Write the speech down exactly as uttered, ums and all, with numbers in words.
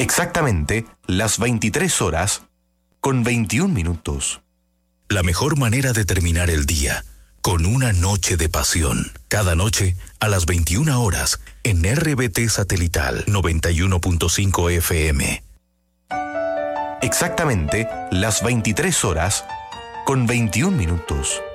Exactamente las veintitrés horas con veintiún minutos. La mejor manera de terminar el día, con una noche de pasión. Cada noche a las veintiuna horas en R B T Satelital noventa y uno punto cinco F M. Exactamente las veintitrés horas con veintiún minutos.